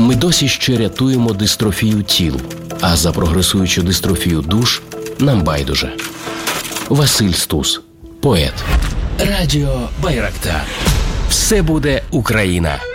Ми досі ще рятуємо дистрофію тіл, а за прогресуючу дистрофію душ нам байдуже. Василь Стус, поет. Радіо Байрактар. Все буде Україна.